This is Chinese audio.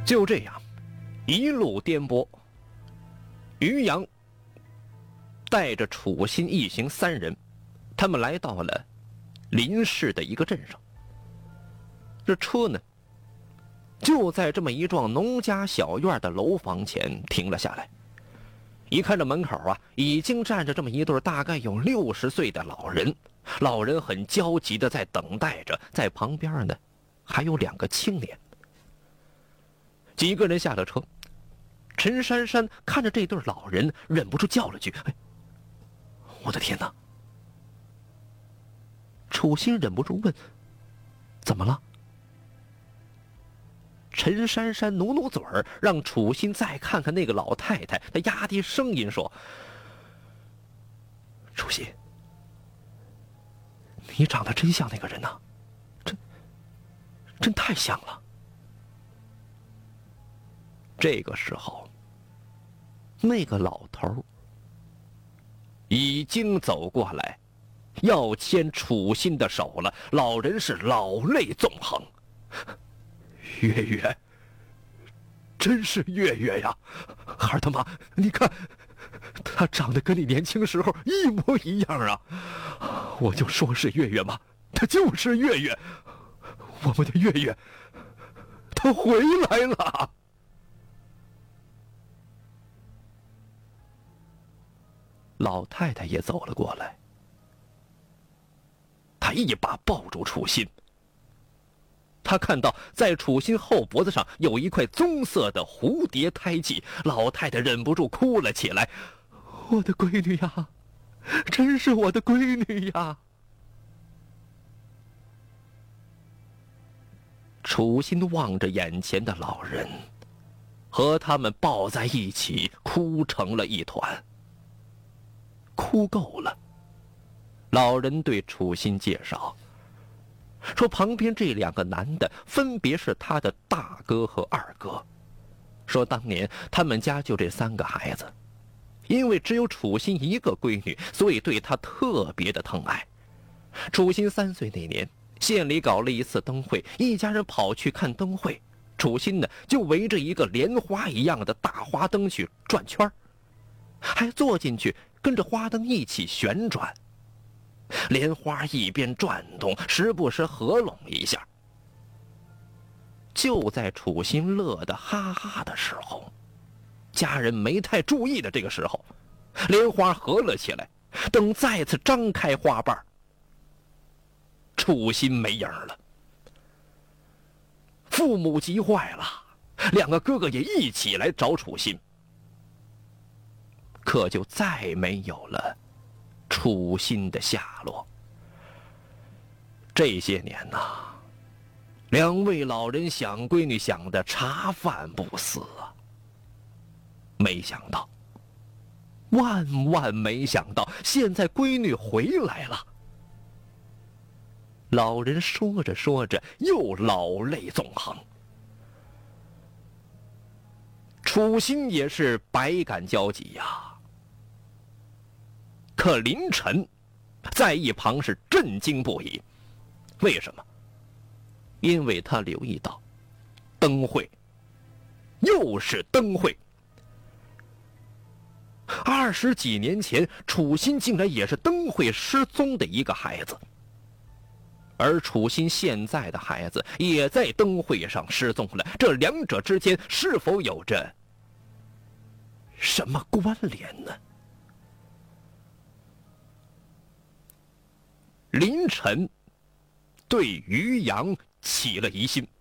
就这样，一路颠簸，于洋带着楚心一行3人，他们来到了邻市的一个镇上。这车呢，就在这么一幢农家小院的楼房前停了下来。一看这门口啊，已经站着这么一对大概有60岁的老人，老人很焦急的在等待着，在旁边呢还有2个青年。几个人下了车，陈珊珊看着这对老人，忍不住叫了句：“哎，我的天哪！”楚心忍不住问：“怎么了？”陈珊珊努努嘴儿，让楚心再看看那个老太太。她压低声音说：“楚心，你长得真像那个人呐，真太像了。”这个时候，那个老头已经走过来，要牵楚心的手了。老人是老泪纵横：“月月，真是月月呀！孩儿他妈，你看，他长得跟你年轻时候一模一样啊！我就说是月月嘛，他就是月月，我们的月月，他回来了。”老太太也走了过来，她一把抱住楚心。他看到在楚心后脖子上有一块棕色的蝴蝶胎记，老太太忍不住哭了起来：“我的闺女呀，真是我的闺女呀！”楚心望着眼前的老人，和他们抱在一起，哭成了一团。哭够了，老人对楚心介绍说，旁边这2个男的分别是他的大哥和二哥，说当年他们家就这3个孩子，因为只有楚心一个闺女，所以对她特别的疼爱。楚心3岁那年，县里搞了一次灯会，一家人跑去看灯会，楚心呢就围着一个莲花一样的大花灯去转圈，还坐进去跟着花灯一起旋转。莲花一边转动，时不时合拢一下。就在楚心乐得哈哈的时候，家人没太注意的这个时候，莲花合了起来，等再次张开花瓣，楚心没影了。父母急坏了，2个哥哥也一起来找楚心，可就再没有了楚心的下落。这些年呐，2位老人想闺女想的茶饭不思啊。没想到，万万没想到，现在闺女回来了。老人说着说着，又老泪纵横。楚心也是百感交集呀。可林晨在一旁是震惊不已。为什么？因为他留意到，灯会，又是灯会。20几年前，楚心竟然也是灯会失踪的一个孩子，而楚心现在的孩子也在灯会上失踪了。这2者之间是否有着什么关联呢？林晨对于洋起了疑心，